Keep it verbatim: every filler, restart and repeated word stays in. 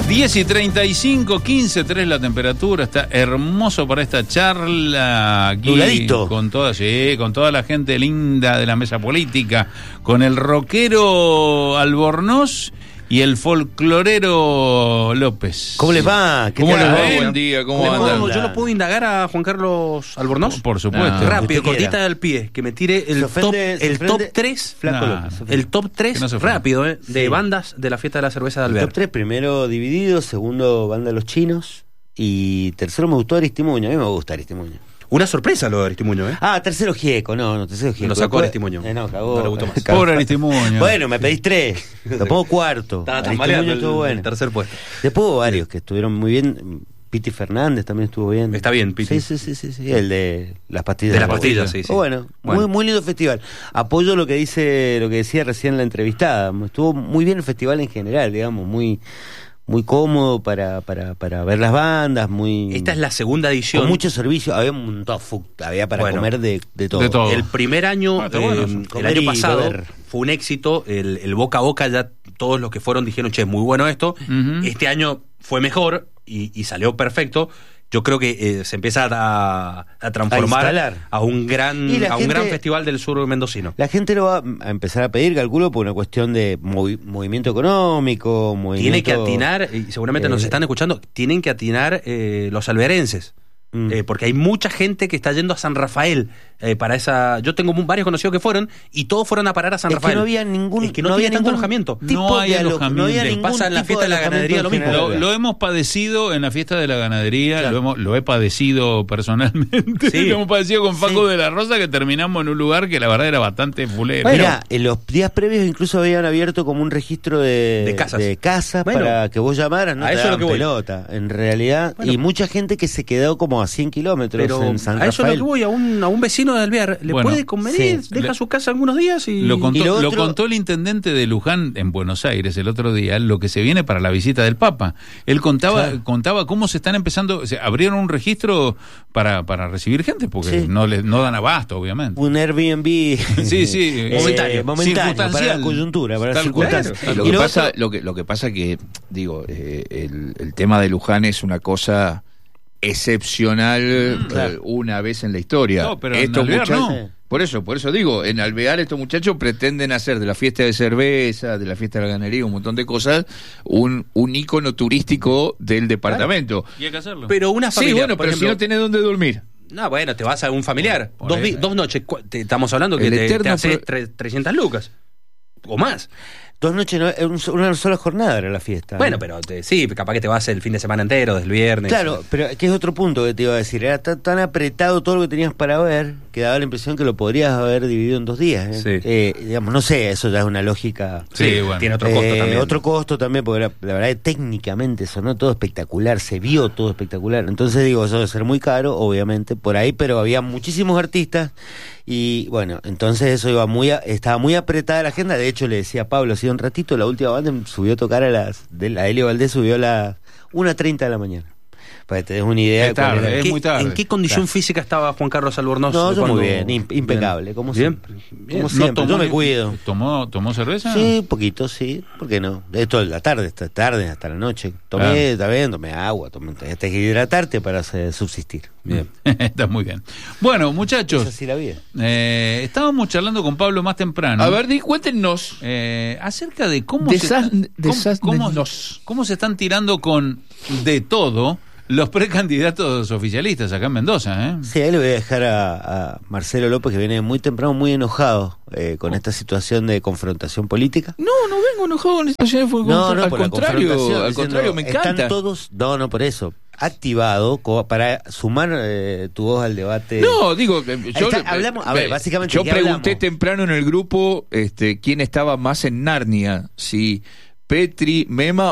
diez y treinta y cinco, quince tres la temperatura, está hermoso para esta charla aquí. Nubladito. Con toda, sí, con toda la gente linda de la mesa política, con el rockero Albornoz y el folclorero López. ¿Cómo les va? ¿Cómo les va? Buen día, ¿cómo ¿Cómo andan? andan? Yo lo puedo indagar a Juan Carlos Albornoz. Por supuesto. Ah. Rápido, Usted cortita quiera. del pie, que me tire Se el ofende- top, se el ofende- top tres, Flaco Nah, López. el top Que tres no se ofenda. rápido, eh, de Sí. bandas de la fiesta de la cerveza de El top Alvear. tres, primero Dividido, segundo Banda Los Chinos y tercero me gustó Aristimuño. A mí me gusta Aristimuño. Una sorpresa lo de Aristimuño, ¿eh? Ah, tercero Gieco, no, no, tercero Gieco. Lo sacó Después- Aristimuño. Eh, no, cagó. No le gustó más. Cagó. Pobre Aristimuño. Bueno, me pedís tres. Lo pongo cuarto. Estaba Aristimuño tambaleando estuvo el, bueno. el tercer puesto. Después hubo varios que estuvieron muy bien. Piti Fernández también estuvo bien. Está bien, Piti. Sí, sí, sí, sí, sí. El de las pastillas. De las la pastillas, boca. sí, sí. Bueno, Bueno. Muy, muy lindo festival. Apoyo lo que dice, lo que decía recién la entrevistada. Estuvo muy bien el festival en general, digamos, muy, muy cómodo para, para, para ver las bandas, muy. Esta es la segunda edición. Con mucho servicio, había un montón, fu- había para Bueno, comer de, de todo. de todo. El primer año, Ah, está eh, bueno eso. el Comer año y pasado, beber. fue un éxito. El, el boca a boca, ya todos los que fueron dijeron, che, muy bueno esto. Ujú. Este año fue mejor y, y salió perfecto. Yo creo que eh, se empieza a, a transformar A a, instalar. un gran Y la a un gente- gran festival del sur mendocino. La gente lo va a empezar a pedir, calculo, por una cuestión de movi- movimiento económico, movimiento... Tiene que atinar, y seguramente nos eh, están escuchando, tienen que atinar eh, los alvearenses. Mm. Eh, porque hay mucha gente que está yendo a San Rafael eh, para esa. Yo tengo varios conocidos que fueron y todos fueron a parar a San Es que Rafael. no había ningún- Es que no, no tiene había tanto ningún alojamiento. tipo No hay de alo- alojamiento. no había Les ningún pasa en la tipo fiesta de la alojamiento ganadería lo en mismo. Lo, general. lo hemos padecido en la fiesta de la ganadería, Claro. lo, hemos, lo he padecido personalmente, Sí. lo hemos padecido con Facu Sí. de la Rosa, que terminamos en un lugar que la verdad era bastante fulero. Bueno, Mira, en los días previos incluso habían abierto como un registro de, De casas. casas Bueno, para que vos llamaras, no a te eso es lo daban que voy. pelota, en realidad. Bueno. Y mucha gente que se quedó como a cien kilómetros Pero en San a eso es Rafael. lo que voy, a un, a un vecino de Alvear. ¿Le Bueno, puede convenir? sí. Deja Le- su casa algunos días y. Lo contó, Y lo lo otro- contó el intendente de Luján en Buenos Aires el otro día, lo que se viene para la visita del Papa. Él contaba Claro. contaba cómo se están empezando, o sea, abrieron un registro para, para recibir gente, porque Sí. no le, no dan abasto, obviamente. Un Airbnb Sí, sí, eh, momentario, momentáneo, para la circunstancial. coyuntura, para la Tal circunstancia. cual. Lo Y que, lo pasa, otro- lo, que, lo que pasa que, digo, eh, el, el tema de Luján es una cosa excepcional, claro. eh, una vez en la historia. No, pero en Estos Alvear muchachos- no. Por eso, por eso digo, en Alvear estos muchachos pretenden hacer de la fiesta de cerveza, de la fiesta de la ganadería, un montón de cosas, un, un ícono turístico del departamento. Y hay que hacerlo. Pero una Sí, familia. bueno, por pero si ejemplo- no tenés dónde dormir. No, bueno, te vas a un familiar. Por Dos, ahí. di- dos noches. cu- te- estamos hablando que El te, te eterno haces pro- tre- trescientas lucas. O más. Dos noches, no, era un so- una sola jornada era la fiesta. Bueno, ¿no? pero te- sí, capaz que te vas el fin de semana entero, desde el viernes. Claro, pero que es otro punto que te iba a decir. Era tan, tan apretado todo lo que tenías para ver que daba la impresión que lo podrías haber dividido en dos días. ¿eh? Sí. Eh, digamos, no sé, eso ya es una lógica. Sí, Sí, bueno. tiene otro costo Eh, también. Otro costo también, porque la, la verdad que técnicamente sonó todo espectacular, se vio todo espectacular. Entonces digo, eso debe ser muy caro, obviamente, por ahí, pero había muchísimos artistas y bueno, entonces eso iba muy, a- estaba muy apretada la agenda. De hecho, le decía a Pablo, hace un ratito, la última banda subió a tocar a las, de la Helio Valdés subió a las una treinta de la mañana. Para que te des una idea. Es de cuál tarde, era. es ¿Qué- muy tarde. ¿En qué condición Claro. física estaba Juan Carlos Albornoz? No, yo cuando- muy bien, imp- impecable, como Bien. siempre. Bien. Como siempre, yo me ni- cuido. ¿Tomó, tomó cerveza? Sí, un poquito, sí. ¿Por qué no? Esto es la tarde, esta tarde hasta la noche. Tomé, Claro. está bien, tomé agua, tomé, tenés que hidratarte para eh, subsistir. Bien. Está muy bien. Bueno, Esa muchachos, sí la vida. eh, estábamos charlando con Pablo más temprano. A ver, di, cuéntenos. Eh, acerca de cómo Desas- se, está- cómo, cómo- desasnenos. cómo se están tirando con de todo los precandidatos oficialistas acá en Mendoza, ¿eh? Sí, ahí le voy a dejar a, a Marcelo López, que viene muy temprano, muy enojado eh, con esta situación de confrontación política. No, no vengo enojado con esta situación, fue No, contra- no, al por la contrario, confrontación, al diciendo, contrario, me encanta. Están todos, no, no, por eso, activado co- para sumar eh, tu voz al debate. No, digo, eh, yo, Está- hablamos- a ver, básicamente, yo ¿qué pregunté hablamos? temprano en el grupo este, quién estaba más en Narnia, si Petri, Mema